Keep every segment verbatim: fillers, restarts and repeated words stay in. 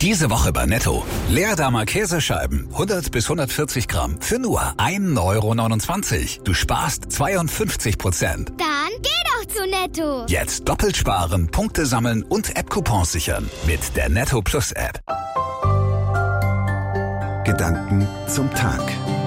Diese Woche bei Netto. Leerdammer Käsescheiben, hundert bis hundertvierzig Gramm für nur ein Euro neunundzwanzig. Du sparst zweiundfünfzig Prozent. Dann geh doch zu Netto. Jetzt doppelt sparen, Punkte sammeln und App-Coupons sichern mit der Netto Plus App. Gedanken zum Tag.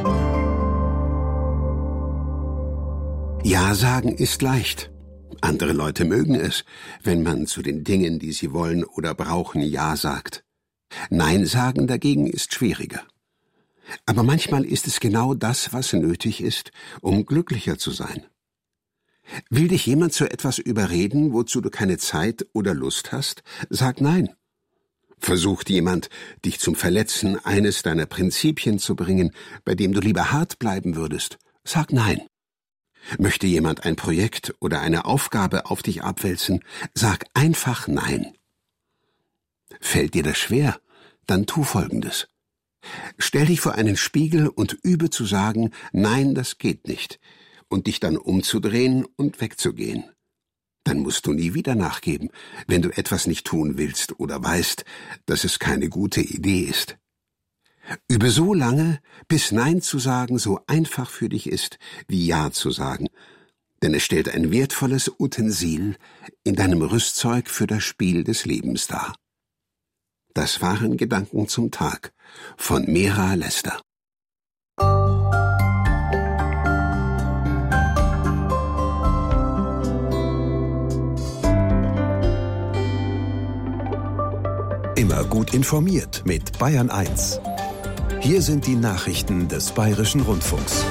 Ja sagen ist leicht. Andere Leute mögen es, wenn man zu den Dingen, die sie wollen oder brauchen, Ja sagt. Nein sagen dagegen ist schwieriger. Aber manchmal ist es genau das, was nötig ist, um glücklicher zu sein. Will dich jemand zu etwas überreden, wozu du keine Zeit oder Lust hast? Sag Nein. Versucht jemand, dich zum Verletzen eines deiner Prinzipien zu bringen, bei dem du lieber hart bleiben würdest? Sag Nein. Möchte jemand ein Projekt oder eine Aufgabe auf dich abwälzen? Sag einfach Nein. Fällt dir das schwer? Dann tu Folgendes. Stell dich vor einen Spiegel und übe zu sagen, nein, das geht nicht, und dich dann umzudrehen und wegzugehen. Dann musst du nie wieder nachgeben, wenn du etwas nicht tun willst oder weißt, dass es keine gute Idee ist. Übe so lange, bis Nein zu sagen so einfach für dich ist, wie Ja zu sagen, denn es stellt ein wertvolles Utensil in deinem Rüstzeug für das Spiel des Lebens dar. Das waren Gedanken zum Tag von Mira Lester. Immer gut informiert mit Bayern eins. Hier sind die Nachrichten des Bayerischen Rundfunks.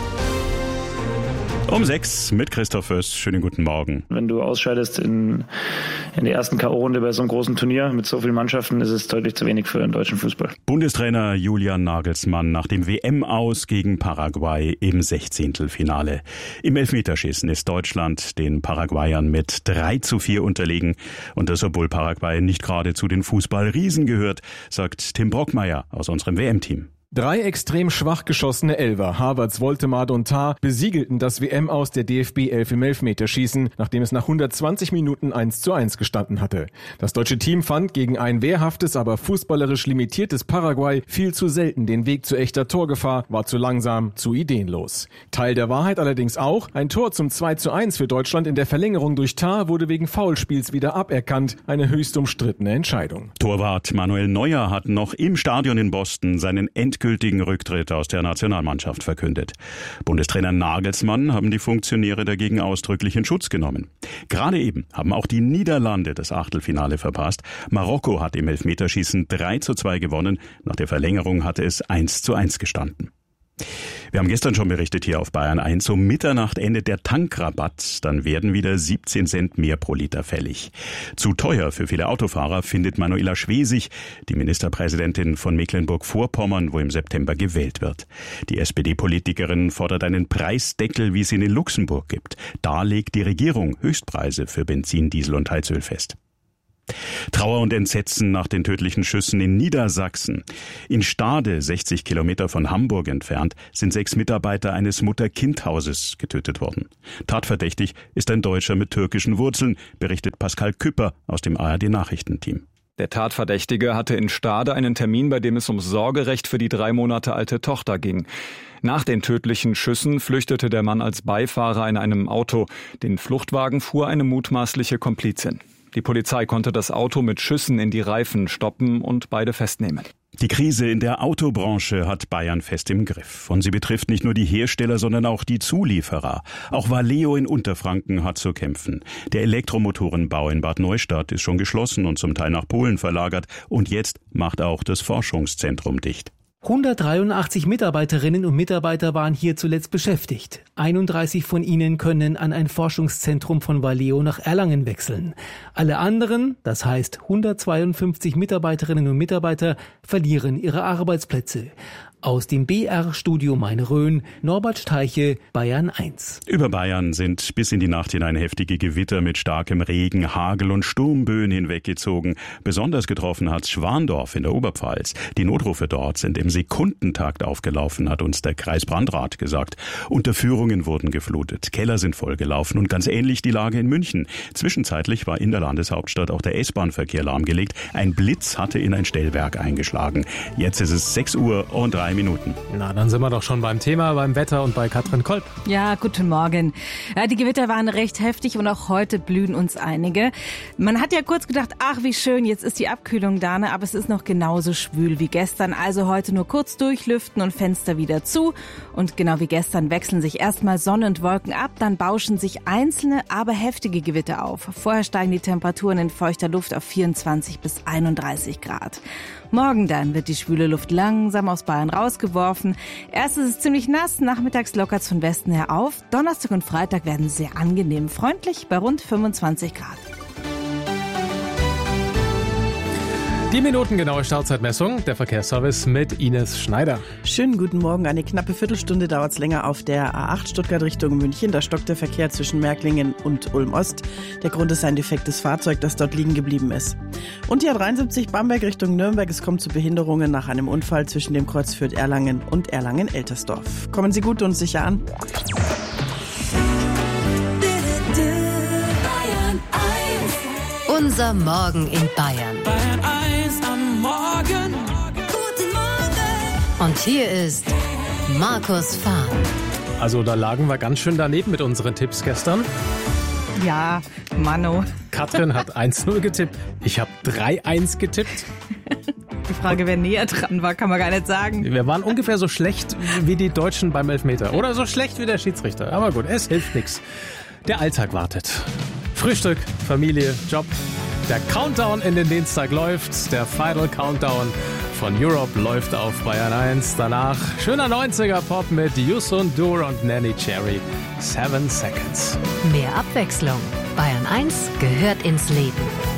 Um sechs mit Christoph Föß. Schönen guten Morgen. Wenn du ausscheidest in, in der ersten K O-Runde bei so einem großen Turnier mit so vielen Mannschaften, ist es deutlich zu wenig für den deutschen Fußball. Bundestrainer Julian Nagelsmann nach dem W M-Aus gegen Paraguay im Sechzehntelfinale. Im Elfmeterschießen ist Deutschland den Paraguayern mit drei zu vier unterlegen. Und das, obwohl Paraguay nicht gerade zu den Fußballriesen gehört, sagt Tim Brockmeier aus unserem W M-Team. Drei extrem schwach geschossene Elfer, Havertz, Woltemade und Tah, besiegelten das W M aus der D F B elf im Elfmeterschießen, nachdem es nach hundertzwanzig Minuten eins zu eins gestanden hatte. Das deutsche Team fand gegen ein wehrhaftes, aber fußballerisch limitiertes Paraguay viel zu selten den Weg zu echter Torgefahr, war zu langsam, zu ideenlos. Teil der Wahrheit allerdings auch, ein Tor zum zwei zu eins für Deutschland in der Verlängerung durch Tah wurde wegen Foulspiels wieder aberkannt, eine höchst umstrittene Entscheidung. Torwart Manuel Neuer hat noch im Stadion in Boston seinen endgültigen Rücktritt aus der Nationalmannschaft verkündet. Bundestrainer Nagelsmann haben die Funktionäre dagegen ausdrücklich in Schutz genommen. Gerade eben haben auch die Niederlande das Achtelfinale verpasst. Marokko hat im Elfmeterschießen drei zu zwei gewonnen. Nach der Verlängerung hatte es eins zu eins gestanden. Wir haben gestern schon berichtet hier auf Bayern eins, um Mitternacht endet der Tankrabatt, dann werden wieder siebzehn Cent mehr pro Liter fällig. Zu teuer für viele Autofahrer findet Manuela Schwesig, die Ministerpräsidentin von Mecklenburg-Vorpommern, wo im September gewählt wird. Die S P D-Politikerin fordert einen Preisdeckel, wie es ihn in Luxemburg gibt. Da legt die Regierung Höchstpreise für Benzin, Diesel und Heizöl fest. Trauer und Entsetzen nach den tödlichen Schüssen in Niedersachsen. In Stade, sechzig Kilometer von Hamburg entfernt, sind sechs Mitarbeiter eines Mutter-Kind-Hauses getötet worden. Tatverdächtig ist ein Deutscher mit türkischen Wurzeln, berichtet Pascal Küpper aus dem A R D-Nachrichtenteam. Der Tatverdächtige hatte in Stade einen Termin, bei dem es ums Sorgerecht für die drei Monate alte Tochter ging. Nach den tödlichen Schüssen flüchtete der Mann als Beifahrer in einem Auto. Den Fluchtwagen fuhr eine mutmaßliche Komplizin. Die Polizei konnte das Auto mit Schüssen in die Reifen stoppen und beide festnehmen. Die Krise in der Autobranche hat Bayern fest im Griff. Und sie betrifft nicht nur die Hersteller, sondern auch die Zulieferer. Auch Valeo in Unterfranken hat zu kämpfen. Der Elektromotorenbau in Bad Neustadt ist schon geschlossen und zum Teil nach Polen verlagert. Und jetzt macht auch das Forschungszentrum dicht. hundertdreiundachtzig Mitarbeiterinnen und Mitarbeiter waren hier zuletzt beschäftigt. einunddreißig von ihnen können an ein Forschungszentrum von Valeo nach Erlangen wechseln. Alle anderen, das heißt hundertzweiundfünfzig Mitarbeiterinnen und Mitarbeiter, verlieren ihre Arbeitsplätze. Aus dem B R-Studio Main-Rhön, Norbert Steiche, Bayern eins. Über Bayern sind bis in die Nacht hinein heftige Gewitter mit starkem Regen, Hagel und Sturmböen hinweggezogen. Besonders getroffen hat Schwandorf in der Oberpfalz. Die Notrufe dort sind im Sekundentakt aufgelaufen, hat uns der Kreisbrandrat gesagt. Unterführungen wurden geflutet, Keller sind vollgelaufen und ganz ähnlich die Lage in München. Zwischenzeitlich war in der Landeshauptstadt auch der S-Bahn-Verkehr lahmgelegt. Ein Blitz hatte in ein Stellwerk eingeschlagen. Jetzt ist es sechs Uhr und drei Minuten. Na, dann sind wir doch schon beim Thema, beim Wetter und bei Katrin Kolb. Ja, guten Morgen. Ja, die Gewitter waren recht heftig und auch heute blühen uns einige. Man hat ja kurz gedacht, ach wie schön, jetzt ist die Abkühlung da, ne? Aber es ist noch genauso schwül wie gestern. Also heute nur kurz durchlüften und Fenster wieder zu. Und genau wie gestern wechseln sich erstmal Sonne und Wolken ab, dann bauschen sich einzelne, aber heftige Gewitter auf. Vorher steigen die Temperaturen in feuchter Luft auf vierundzwanzig bis einunddreißig Grad. Morgen dann wird die schwüle Luft langsam aus Bayern rausgeworfen. Erst ist es ziemlich nass, nachmittags lockert es von Westen her auf. Donnerstag und Freitag werden sehr angenehm freundlich bei rund fünfundzwanzig Grad. Die minutengenaue Stauzeitmessung, der Verkehrsservice mit Ines Schneider. Schönen guten Morgen. Eine knappe Viertelstunde dauert es länger auf der A acht Stuttgart Richtung München. Da stockt der Verkehr zwischen Märklingen und Ulm-Ost. Der Grund ist ein defektes Fahrzeug, das dort liegen geblieben ist. Und die A dreiundsiebzig Bamberg Richtung Nürnberg. Es kommt zu Behinderungen nach einem Unfall zwischen dem Kreuz Fürth-Erlangen und Erlangen-Eltersdorf. Kommen Sie gut und sicher an. Unser Morgen in Bayern. Bayern eins am Morgen. Guten Morgen. Und hier ist Markus Fahr. Also da lagen wir ganz schön daneben mit unseren Tipps gestern. Ja, Mano. Katrin hat eins null getippt. Ich habe drei eins getippt. Die Frage, wer näher dran war, kann man gar nicht sagen. Wir waren ungefähr so schlecht wie die Deutschen beim Elfmeter. Oder so schlecht wie der Schiedsrichter. Aber gut, es hilft nichts. Der Alltag wartet. Frühstück, Familie, Job. Der Countdown in den Dienstag läuft. Der Final Countdown von Europe läuft auf Bayern eins. Danach schöner neunziger Pop mit Yusun Dur und Nanny Cherry. Seven Seconds. Mehr Abwechslung. Bayern eins gehört ins Leben.